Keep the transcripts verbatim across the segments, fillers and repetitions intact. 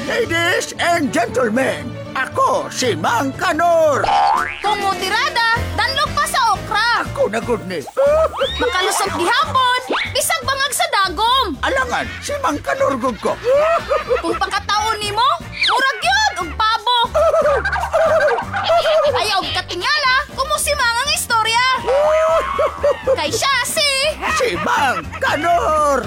Ladies and gentlemen, ako si Mang Kanor. Kumutirada, danlog pa sa okra. Ako na good ni. Makalusog gihapon, bisag bangag sa dagom. Alangan, si Mang Kanor gud ko. Kung pagkataon nimo, murag yun og pabo. Ayaw og katingala, kumusimang ang istorya. Kay siya si... Si Mang Kanor.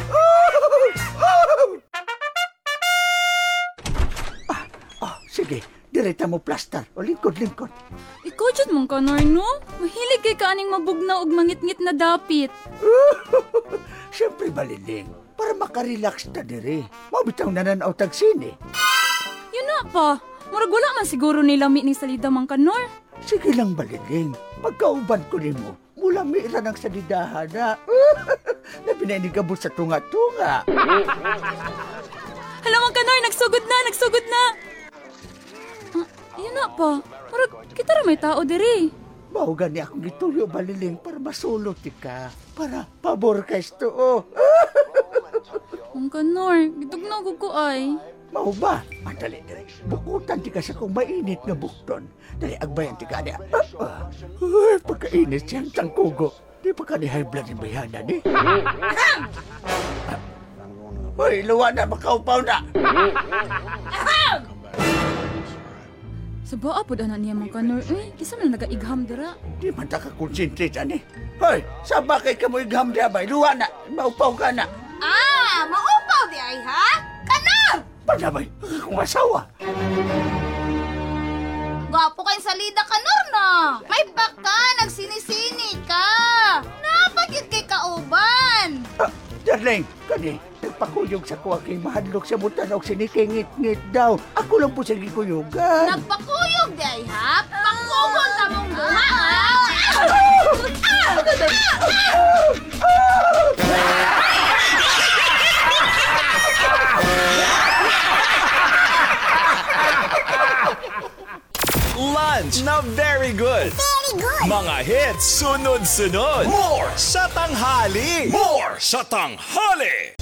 ah, ah, sige, direta mo plaster. O lingkod-lingkod. Ikaw dyan mong Kanor, no? Mahilig kay kaaning mabugnaw og mangit-ngit na dapit. Siyempre baliling, para makarelax ta diri. Mabitaw na nanaw tag sine. Yun na pa. Murag wala man siguro nila mi ni salida mang Kanor. Sige lang baliling, pagkauban ko nimo, mula mira ng salidahan na. Labi na inigabot sa tunga-tunga. Hala mang Kanor, nagsugod na, nagsugod na. Ah, yun na pa. Murag kita ra may tao diri. Mauga ni akong gituyo baliling para masulot ka. Para pabor ka isto. Mang Kanor, gitugnaw ko ko ay. Mau ba? Madali dali. Bukutan ti ka sa kong mainit nga bukton. Dali agbayan ti ka niya. Ah, ah. Ay, pagkainit siyang tangkugo. Di pa ka ni high blood yung bayana ni. Hoy, luwa na, makaupaw na. Sa baa po na niya mang Kanor. Eh, kisa man nagaigham dira. Di man ta ka concentrate ani. Hoy, saba kay ka mo igham di abay. Luwa na, maupaw ka na. Ah, maupaw di ay ha? Kanor! Panabay, akong asawa. Gwapo kayong salida, Kanor na. May baka, nagsinisini ka. Napagyod kay kauban. Ah, darling, kani, nagpakuyog sa kuha kay mahadlok sa butan o sinikingit-ngit daw. Ako lang po sa gikuyugan. Nagpakuyog di ay ha? Pakugol na mong duha ha? Lunch na very good. Very good. Mga hits sunod-sunod. More sa tanghali. More sa tanghali.